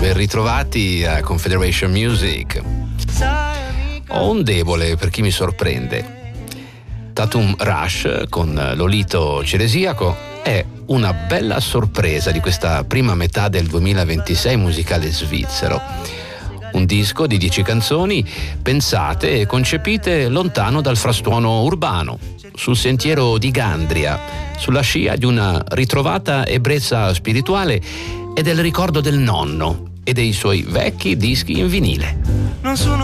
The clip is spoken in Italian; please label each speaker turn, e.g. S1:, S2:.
S1: ben ritrovati a Confederation Music. Ho un debole per chi mi sorprende. Tatum Rush con Lolito Celesiaco è una bella sorpresa di questa prima metà del 2026 musicale svizzero. Un disco di 10 canzoni pensate e concepite lontano dal frastuono urbano, sul sentiero di Gandria, sulla scia di una ritrovata ebbrezza spirituale e del ricordo del nonno e dei suoi vecchi dischi in vinile.
S2: Non sono